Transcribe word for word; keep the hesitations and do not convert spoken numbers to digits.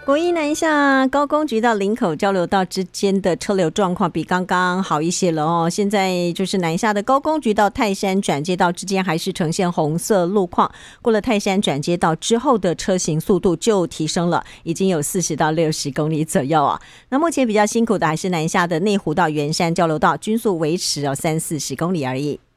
国一南下高工局到林口交流道之间的车流状况比刚刚好一些了哦。现在就是南下的高工局到泰山转接道之间还是呈现红色路况，过了泰山转接道之后的车行速度就提升了，已经有四十到六十公里左右啊。那目前比较辛苦的还是南下的内湖到圆山交流道，均速维持哦三四十公里而已。